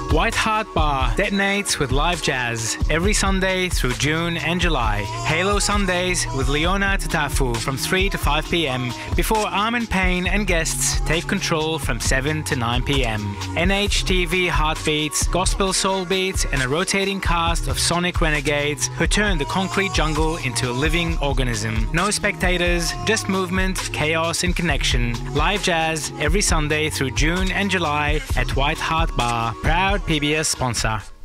White Heart Bar detonates with live jazz every Sunday through June and July. Halo Sundays with Leona Tatafu from 3 to 5 p.m. before Armin Payne and guests take control from 7 to 9 p.m. NHTV Heartbeats, Gospel Soul Beats and a rotating cast of sonic renegades who turn the concrete jungle into a living organism. No spectators, just movement, chaos and connection. Live jazz every Sunday through June and July at White Heart Bar, proud PBS sponsor.